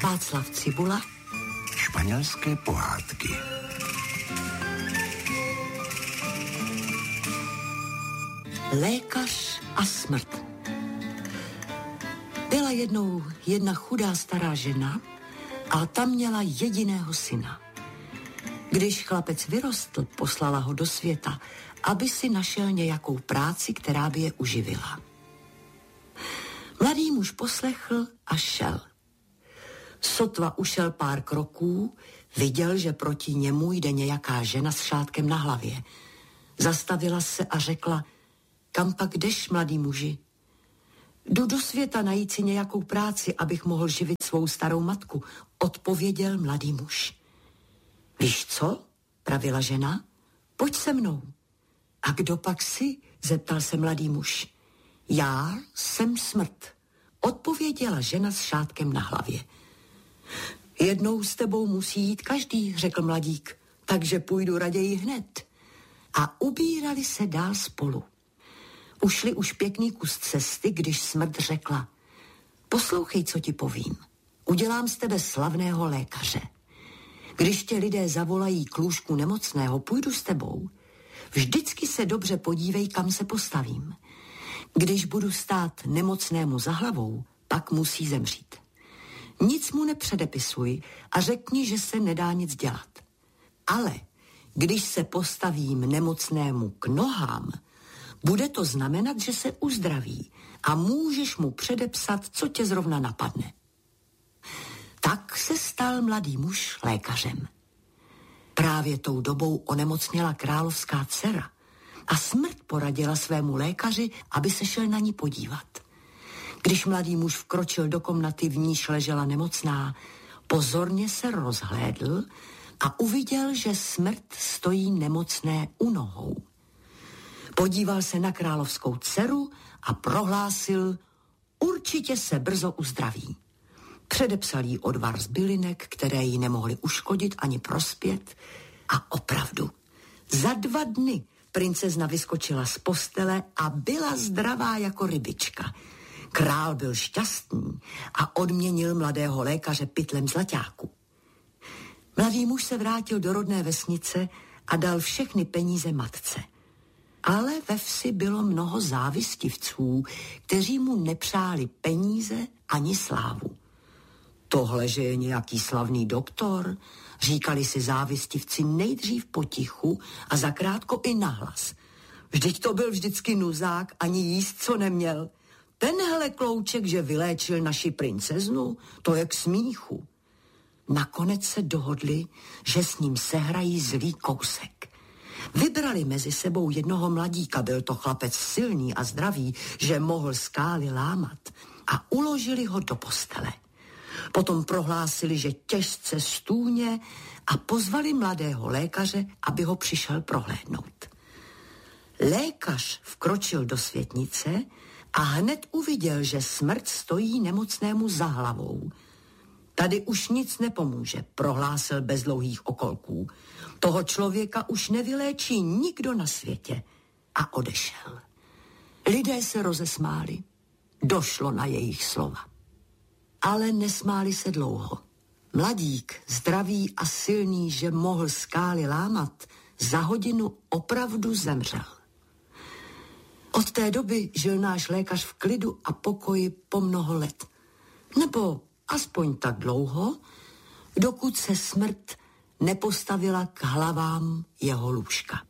Václav Cibula. Španělské pohádky. Lékař a smrt. Byla jednou jedna chudá stará žena a ta měla jediného syna. Když chlapec vyrostl, poslala ho do světa, aby si našel nějakou práci, která by je uživila. Mladý muž poslechl a šel. Sotva ušel pár kroků, viděl, že proti němu jde nějaká žena s šátkem na hlavě. Zastavila se a řekla: kam pak jdeš, mladý muži? Jdu do světa najít si nějakou práci, abych mohl živit svou starou matku, odpověděl mladý muž. Víš co? Pravila žena. Pojď se mnou. A kdo pak jsi? Zeptal se mladý muž. Já jsem smrt, odpověděla žena s šátkem na hlavě. Jednou s tebou musí jít každý, řekl mladík, takže půjdu raději hned. A ubírali se dál spolu. Ušli už pěkný kus cesty, když smrt řekla: poslouchej, co ti povím. Udělám z tebe slavného lékaře. Když tě lidé zavolají k lůžku nemocného, půjdu s tebou. Vždycky se dobře podívej, kam se postavím. Když budu stát nemocnému za hlavou, pak musí zemřít. Nic mu nepředepisuj a řekni, že se nedá nic dělat. Ale když se postavím nemocnému k nohám, bude to znamenat, že se uzdraví a můžeš mu předepsat, co tě zrovna napadne. Tak se stal mladý muž lékařem. Právě tou dobou onemocněla královská dcera a smrt poradila svému lékaři, aby se šel na ní podívat. Když mladý muž vkročil do komnaty, v níž ležela nemocná, pozorně se rozhlédl a uviděl, že smrt stojí nemocné u nohou. Podíval se na královskou dceru a prohlásil: určitě se brzo uzdraví. Předepsal jí odvar z bylinek, které jí nemohly uškodit ani prospět, a opravdu za 2 dny princezna vyskočila z postele a byla zdravá jako rybička. Král byl šťastný a odměnil mladého lékaře pytlem zlaťáku. Mladý muž se vrátil do rodné vesnice a dal všechny peníze matce. Ale ve vsi bylo mnoho závistivců, kteří mu nepřáli peníze ani slávu. Tohle, že je nějaký slavný doktor, říkali si závistivci nejdřív potichu a zakrátko i nahlas. Vždyť to byl vždycky nuzák, ani jíst co neměl. Tenhle klouček, že vyléčil naši princeznu, to je k smíchu. Nakonec se dohodli, že s ním sehrají zlý kousek. Vybrali mezi sebou jednoho mladíka, byl to chlapec silný a zdravý, že mohl skály lámat, a uložili ho do postele. Potom prohlásili, že těžce stůně, a pozvali mladého lékaře, aby ho přišel prohlédnout. Lékař vkročil do světnice a hned uviděl, že smrt stojí nemocnému za hlavou. Tady už nic nepomůže, prohlásil bez dlouhých okolků. Toho člověka už nevyléčí nikdo na světě. A odešel. Lidé se rozesmáli. Došlo na jejich slova. Ale nesmáli se dlouho. Mladík, zdravý a silný, že mohl skály lámat, za hodinu opravdu zemřel. Od té doby žil náš lékař v klidu a pokoji po mnoho let. Nebo aspoň tak dlouho, dokud se smrt nepostavila k hlavám jeho lůžka.